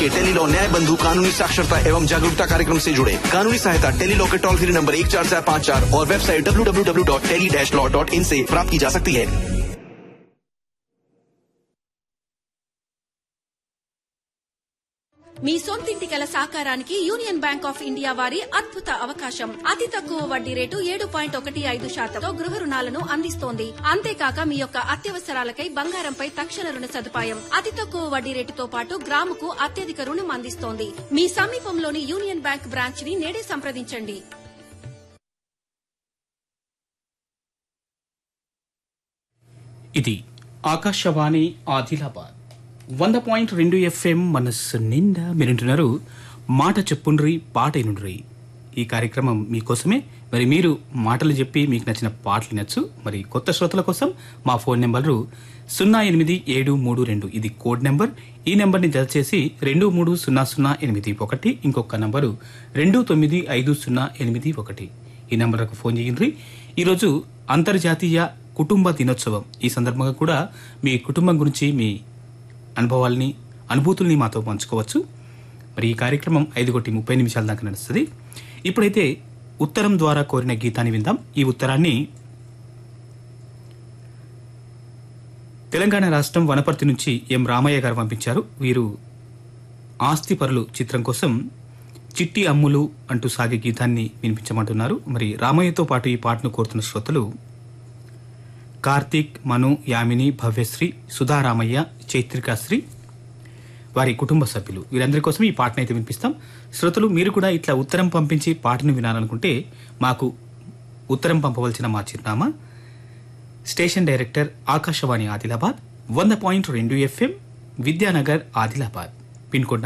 Tele law न्याय बंधु कानूनी साक्षरता एवं जागरूकता कार्यक्रम से जुड़े। कानूनी सहायता टेली लॉ के टोल फ्री नंबर 14454 और वेबसाइट www.tele-law.in से प्राप्त की जा सकती है। మీ సొంతింటి కల సాకారానికి యూనియన్ బ్యాంక్ ఆఫ్ ఇండియా వారి అద్భుత అవకాశం. అతి తక్కువ వడ్డీ రేటు 7.15% గృహ రుణాలను అందిస్తోంది. అంతేకాక మీ యొక్క అత్యవసరాలకై బంగారంపై తక్షణ రుణ సదుపాయం. అతి తక్కువ వడ్డీ రేటుతో పాటు గ్రాముకు అత్యధిక రుణం అందిస్తోంది. మీ సమీపంలోని యూనియన్ బ్యాంక్ బ్రాంచ్ ని నేడే సంప్రదించండి. ఇది ఆకాశవాణి ఆదిలాబాద్ 100.2 FM మనస్సు నిండా మీరుంటున్నారు. మాట చెప్పుండ్రి పాట ఇనుండ్రి. ఈ కార్యక్రమం మీకోసమే. మరి మీరు మాటలు చెప్పి మీకు నచ్చిన పాటలు వినొచ్చు. మరి కొత్త శ్రోతల కోసం మా ఫోన్ నెంబరు 08732 ఇది కోడ్ నెంబర్. ఈ నెంబర్ని జత చేసి 230081 ఇంకొక నంబరు 295081 ఈ నెంబర్లకు ఫోన్ చేయండి. ఈరోజు అంతర్జాతీయ కుటుంబ దినోత్సవం. ఈ సందర్భంగా కూడా మీ కుటుంబం గురించి మీ అనుభవాల్ని అనుభూతుల్ని మాతో పంచుకోవచ్చు. మరి ఈ కార్యక్రమం 5:30 దాకా నడుస్తుంది. ఇప్పుడైతే ఉత్తరం ద్వారా కోరిన గీతాన్ని విందాం. ఈ ఉత్తరాన్ని తెలంగాణ రాష్ట్రం వనపర్తి నుంచి ఎం రామయ్య గారు పంపించారు. వీరు ఆస్తిపరులు చిత్రం కోసం చిట్టి అమ్ములు అంటూ సాగే గీతాన్ని వినిపించమంటున్నారు. మరి రామయ్యతో పాటు ఈ పాటను కోరుతున్న శ్రోతలు కార్తీక్, మను, యామిని, భవ్యశ్రీ, సుధారామయ్య, చైత్రికాశ్రీ, వారి కుటుంబ సభ్యులు. వీరందరి కోసం ఈ పాటను అయితే వినిపిస్తాం. శ్రోతలు మీరు కూడా ఇట్లా ఉత్తరం పంపించి పాటను వినాలనుకుంటే మాకు ఉత్తరం పంపవలసిన మా చిరునామా station director Akashvani Adilabad 100.2 FM Vidyanagar Adilabad. Pin code